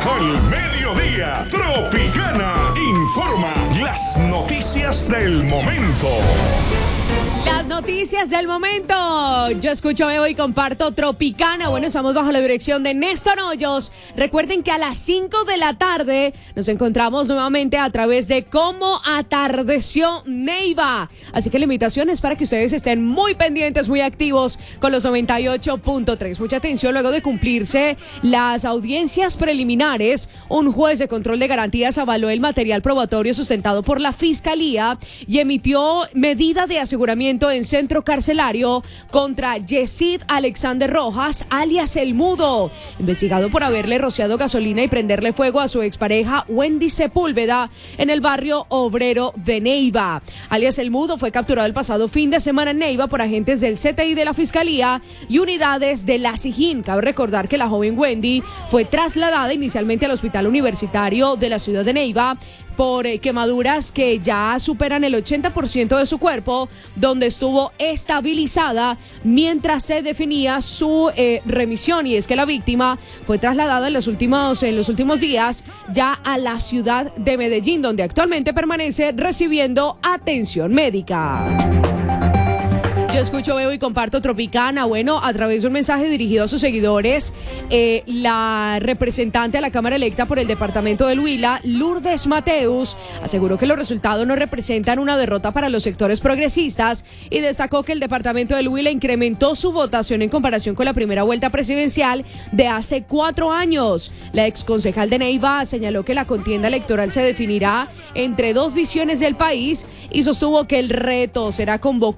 Al mediodía, Tropicana informa las noticias del momento. Las noticias del momento. Yo escucho, veo y comparto Tropicana. Bueno, estamos bajo la dirección de Néstor Hoyos. Recuerden que a las 5 de la tarde nos encontramos nuevamente a través de Cómo Atardeció Neiva. Así que la invitación es para que ustedes estén muy pendientes, muy activos con los 98.3. Mucha atención, luego de cumplirse las audiencias preliminares, un juez de control de garantías avaló el material probatorio sustentado por la Fiscalía y emitió medida de aseguramiento en centro carcelario contra Yesid Alexander Rojas, alias El Mudo, investigado por haberle rociado gasolina y prenderle fuego a su expareja Wendy Sepúlveda en el barrio obrero de Neiva. Alias El Mudo fue capturado el pasado fin de semana en Neiva por agentes del CTI de la Fiscalía y unidades de la SIJIN. Cabe recordar que la joven Wendy fue trasladada inicialmente al Hospital Universitario de la ciudad de Neiva por quemaduras que ya superan el 80% de su cuerpo, donde estuvo estabilizada mientras se definía su remisión. Y es que la víctima fue trasladada en los últimos días ya a la ciudad de Medellín, donde actualmente permanece recibiendo atención médica. Yo escucho, veo y comparto Tropicana. Bueno, a través de un mensaje dirigido a sus seguidores, la representante a la Cámara electa por el departamento del Huila, Lourdes Mateus, aseguró que los resultados no representan una derrota para los sectores progresistas y destacó que el departamento del Huila incrementó su votación en comparación con la primera vuelta presidencial de hace 4 años. La exconcejal de Neiva señaló que la contienda electoral se definirá entre dos visiones del país y sostuvo que el reto será convocar